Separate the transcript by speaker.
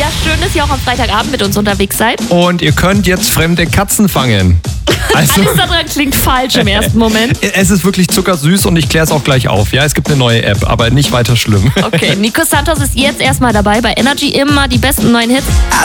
Speaker 1: Ja, schön, dass ihr auch am Freitagabend mit uns unterwegs seid.
Speaker 2: Und ihr könnt jetzt fremde Katzen fangen. Also,
Speaker 1: Alles daran klingt falsch im ersten Moment.
Speaker 2: es ist wirklich zuckersüß und ich kläre es auch gleich auf. Ja, es gibt eine neue App, aber nicht weiter schlimm.
Speaker 1: Okay, Nico Santos ist jetzt erstmal dabei bei Energy. Immer die besten neuen Hits.